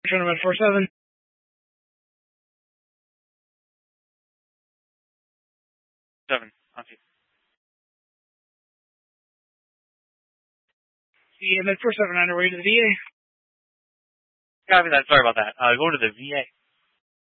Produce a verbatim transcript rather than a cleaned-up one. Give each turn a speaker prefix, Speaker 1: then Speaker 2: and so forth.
Speaker 1: Tournament four seven.
Speaker 2: Seven. On you.
Speaker 1: The Med four seven on our way to the V A.
Speaker 2: Copy that. Sorry about that. Uh, going to the V A.